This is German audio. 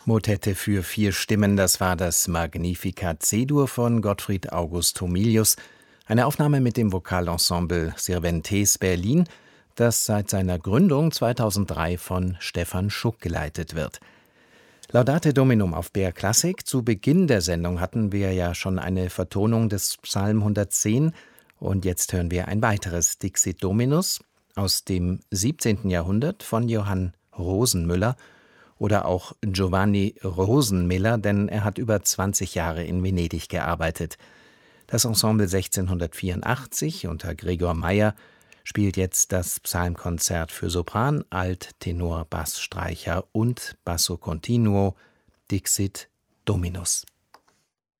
Motette für 4 Stimmen, das war das Magnificat C-Dur von Gottfried August Homilius, eine Aufnahme mit dem Vokalensemble Cervantes Berlin, das seit seiner Gründung 2003 von Stefan Schuck geleitet wird. Laudate Dominum auf BR Klassik. Zu Beginn der Sendung hatten wir ja schon eine Vertonung des Psalm 110 und jetzt hören wir ein weiteres Dixit Dominus aus dem 17. Jahrhundert von Johann Rosenmüller oder auch Giovanni Rosenmiller, denn er hat über 20 Jahre in Venedig gearbeitet. Das Ensemble 1684 unter Gregor Meyer spielt jetzt das Psalmkonzert für Sopran, Alt, Tenor, Bass, Streicher und Basso Continuo Dixit Dominus.